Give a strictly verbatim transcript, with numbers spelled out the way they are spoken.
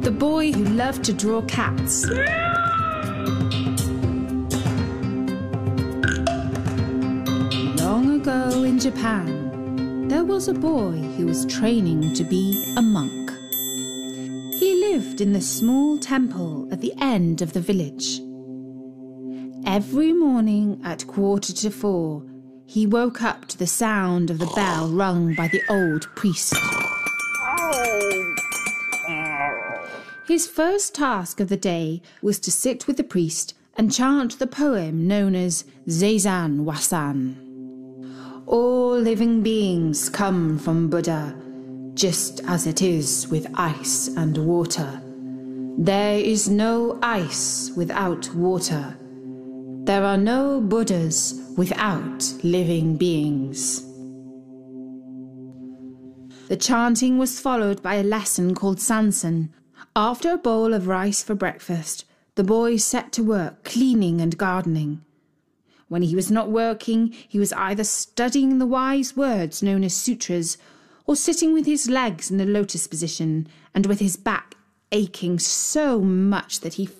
The boy who loved to draw cats. Long ago in Japan, there was a boy who was training to be a monk. He lived in the small temple at the end of the village. Every morning at quarter to four, he woke up to the sound of the bell rung by the old priest. His first task of the day was to sit with the priest and chant the poem known as Seizan Wasan. All living beings come from Buddha, just as it is with ice and water. There is no ice without water. There are no Buddhas without living beings. The chanting was followed by a lesson called Sansan. After a bowl of rice for breakfast, the boy set to work cleaning and gardening. When he was not working, he was either studying the wise words known as sutras, or sitting with his legs in the lotus position and with his back aching so much that he